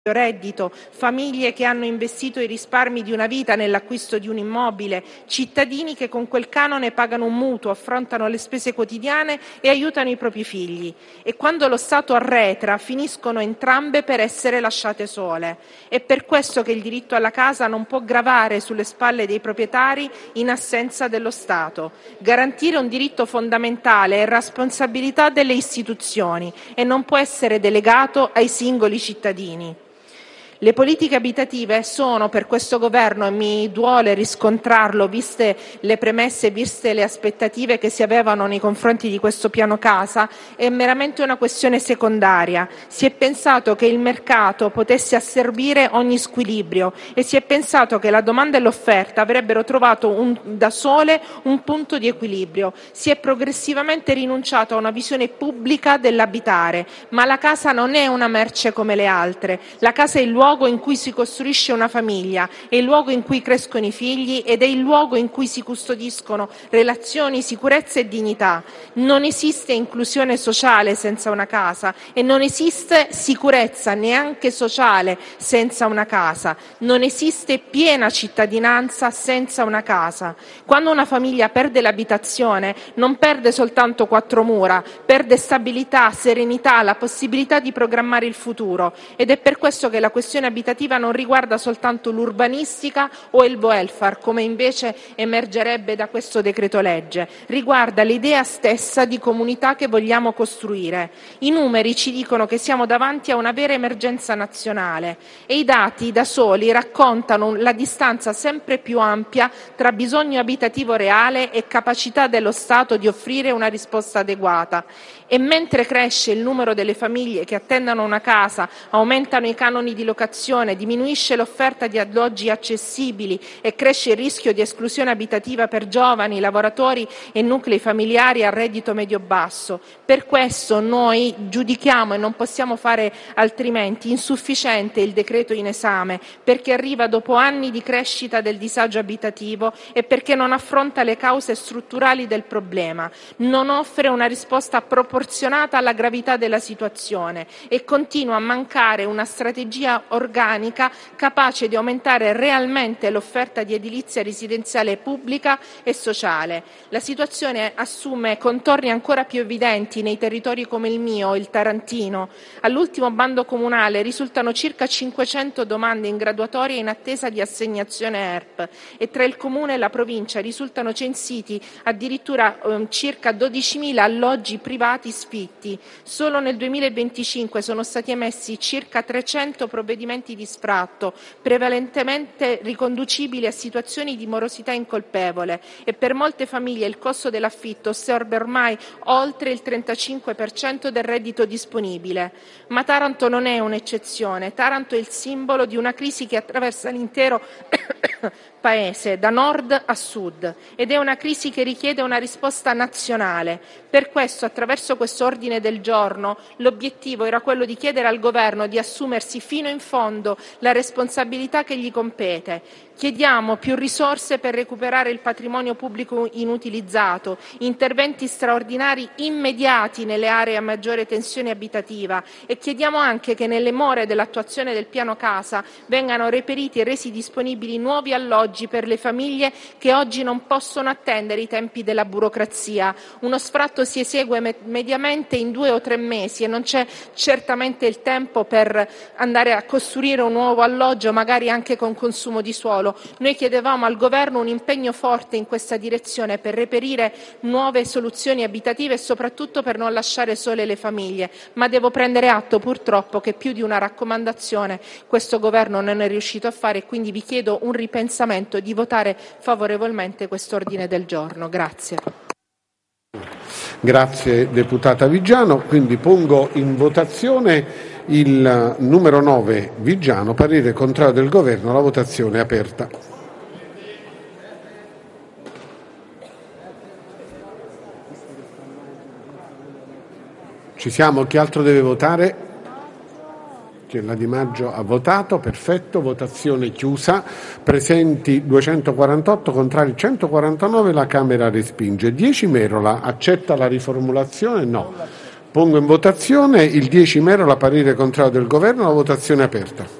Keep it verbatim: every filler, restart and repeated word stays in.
reddito, famiglie che hanno investito i risparmi di una vita nell'acquisto di un immobile, cittadini che con quel canone pagano un mutuo, affrontano le spese quotidiane e aiutano i propri figli. E quando lo Stato arretra, finiscono entrambe per essere lasciate sole. È per questo che il diritto alla casa non può gravare sulle spalle dei proprietari in assenza dello Stato. Garantire un diritto fondamentale è responsabilità delle istituzioni e non può essere delegato ai singoli cittadini. Le politiche abitative sono per questo governo, e mi duole riscontrarlo, viste le premesse e viste le aspettative che si avevano nei confronti di questo piano casa, è meramente una questione secondaria. Si è pensato che il mercato potesse assorbire ogni squilibrio e si è pensato che la domanda e l'offerta avrebbero trovato un, da sole un punto di equilibrio. Si è progressivamente rinunciato a una visione pubblica dell'abitare, ma la casa non è una merce come le altre. La casa è il luogo in cui si costruisce una famiglia, è il luogo in cui crescono i figli ed è il luogo in cui si custodiscono relazioni, sicurezza e dignità. Non esiste inclusione sociale senza una casa e non esiste sicurezza neanche sociale senza una casa. Non esiste piena cittadinanza senza una casa. Quando una famiglia perde l'abitazione non perde soltanto quattro mura, perde stabilità, serenità, la possibilità di programmare il futuro, ed è per questo che la questione abitativa non riguarda soltanto l'urbanistica o il welfare, come invece emergerebbe da questo decreto legge, riguarda l'idea stessa di comunità che vogliamo costruire. I numeri ci dicono che siamo davanti a una vera emergenza nazionale e i dati da soli raccontano la distanza sempre più ampia tra bisogno abitativo reale e capacità dello Stato di offrire una risposta adeguata. E mentre cresce il numero delle famiglie che attendono una casa, aumentano i canoni di locazione, diminuisce l'offerta di alloggi accessibili e cresce il rischio di esclusione abitativa per giovani, lavoratori e nuclei familiari a reddito medio-basso. Per questo noi giudichiamo, e non possiamo fare altrimenti, insufficiente il decreto in esame, perché arriva dopo anni di crescita del disagio abitativo e perché non affronta le cause strutturali del problema, non offre una risposta proporzionata alla gravità della situazione e continua a mancare una strategia organica capace di aumentare realmente l'offerta di edilizia residenziale pubblica e sociale. La situazione assume contorni ancora più evidenti nei territori come il mio, il tarantino. All'ultimo bando comunale risultano circa cinquecento domande in graduatoria in attesa di assegnazione E R P e tra il comune e la provincia risultano censiti addirittura eh, circa dodicimila alloggi privati sfitti. Solo nel duemilaventicinque sono stati emessi circa trecento provvedimenti di sfratto, prevalentemente riconducibili a situazioni di morosità incolpevole, e per molte famiglie il costo dell'affitto assorbe ormai oltre il trentacinque per cento del reddito disponibile. Ma Taranto non è un'eccezione. Taranto è il simbolo di una crisi che attraversa l'intero Paese, da nord a sud, ed è una crisi che richiede una risposta nazionale. Per questo, attraverso questo ordine del giorno, l'obiettivo era quello di chiedere al Governo di assumersi fino in fondo la responsabilità che gli compete. Chiediamo più risorse per recuperare il patrimonio pubblico inutilizzato, interventi straordinari immediati nelle aree a maggiore tensione abitativa e chiediamo anche che nelle more dell'attuazione del piano casa vengano reperiti e resi disponibili nuovi alloggi per le famiglie che oggi non possono attendere i tempi della burocrazia. Uno sfratto si esegue me- mediamente in due o tre mesi e non c'è certamente il tempo per andare a costruire un nuovo alloggio, magari anche con consumo di suolo. Noi chiedevamo al Governo un impegno forte in questa direzione per reperire nuove soluzioni abitative e soprattutto per non lasciare sole le famiglie, ma devo prendere atto purtroppo che più di una raccomandazione questo Governo non è riuscito a fare e quindi vi chiedo un ripensamento e di votare favorevolmente questo ordine del giorno. Grazie. Grazie deputata Vigiano, quindi pongo in votazione il numero nove Vigiano, parere contrario del Governo, la votazione è aperta. Ci siamo? Chi altro deve votare? La Di Maggio ha votato, perfetto, votazione chiusa, presenti duecentoquarantotto, contrari centoquarantanove, la Camera respinge. dieci Merola, accetta la riformulazione? No. Pongo in votazione il dieci Mero, la parere contrario del Governo, la votazione è aperta.